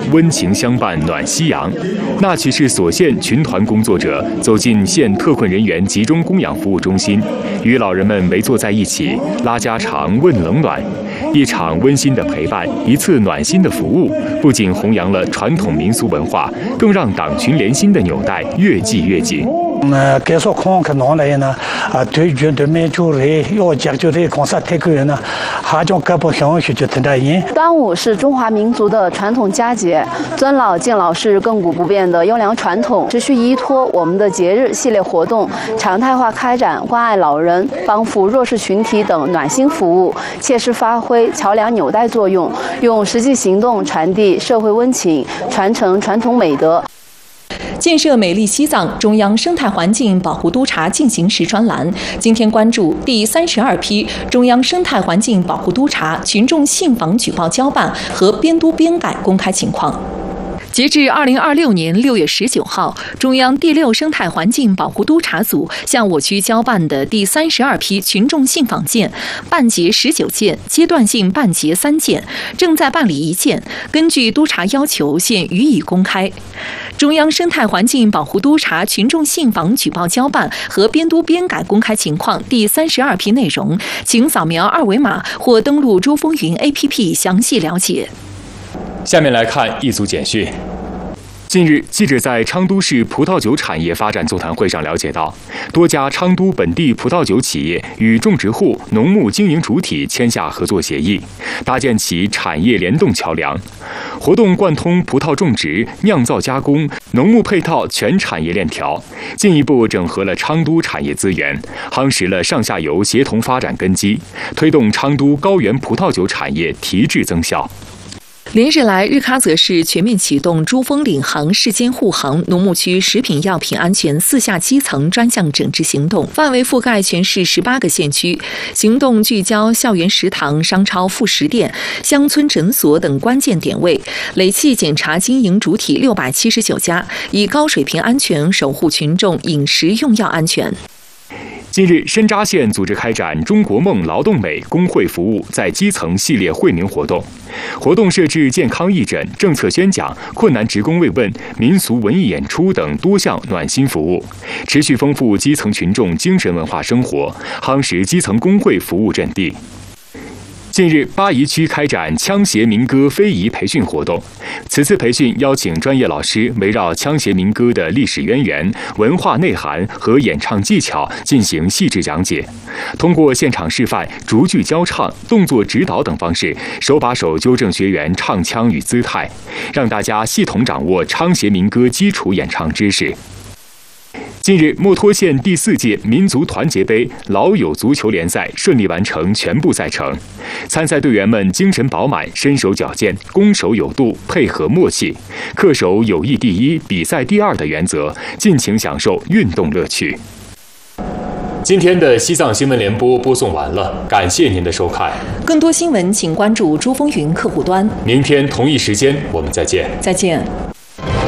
温情相伴暖夕阳。那曲是所县群团工作者走进县特困人员集中供养服务中心，与老人们围坐在一起，拉家常问冷暖。一场温馨的陪伴，一次暖心的服务，不仅弘扬了传统民俗文化，更让党群联心的纽带越系越紧。 介绍康克农来呢，对军对面就来要讲究的公司太个人呢，还叫各部乡去就听得赢。 端午是中华民族的传统佳节，尊老敬老是亘古不变的优良传统，持续依托我们的节日系列活动，常态化开展关爱老人、帮扶弱势群体等暖心服务，切实发挥桥梁纽带作用，用实际行动传递社会温情，传承传统美德。 建设美丽西藏中央生态环境保护督察进行时专栏，今天关注第32批中央生态环境保护督察群众信访举报交办和编督编改公开情况。截至2026年6月19号，中央第6生态环境保护督察组向我区交办的第32批群众信访件，办结19件，阶段性办结3件，正在办理1件，根据督察要求，现予以公开。中央生态环境保护督察群众信访举报交办和编督编改公开情况第32批内容，请扫描2维码或登录珠风云 APP 详细了解。 下面来看一组简讯。近日，记者在昌都市葡萄酒产业发展座谈会上了解到，多家昌都本地葡萄酒企业与种植户、农牧经营主体签下合作协议，搭建起产业联动桥梁。活动贯通葡萄种植、酿造加工、农牧配套全产业链条，进一步整合了昌都产业资源，夯实了上下游协同发展根基，推动昌都高原葡萄酒产业提质增效。 连日来，日喀则市全面启动珠峰领航、市间护航农牧区食品药品安全4下基层专项整治行动，范围覆盖全市18个县区。行动聚焦校园食堂、商超、副食店、乡村诊所等关键点位，累计检查经营主体679家，以高水平安全守护群众饮食用药安全。 近日，深扎县组织开展中国梦劳动美工会服务在基层系列惠民活动，活动设置健康义诊、政策宣讲、困难职工慰问、民俗文艺演出等多项暖心服务，持续丰富基层群众精神文化生活，夯实基层工会服务阵地。近日，巴宜区开展枪协民歌非遗培训活动。此次培训邀请专业老师围绕枪协民歌的历史渊源、文化内涵和演唱技巧进行细致讲解，通过现场示范、逐句教唱、动作指导等方式，手把手纠正学员唱腔与姿态，让大家系统掌握枪协民歌基础演唱知识。近日，墨脱县第4届民族团结杯老友足球联赛顺利完成全部赛程，参赛队员们精神饱满、身手矫健、攻守有度、配合默契，恪守友谊第一、比赛第二的原则，尽情享受运动乐趣。今天的西藏新闻联播播送完了，感谢您的收看。 更多新闻请关注珠风云客户端。 明天同一时间我们再见。 再见。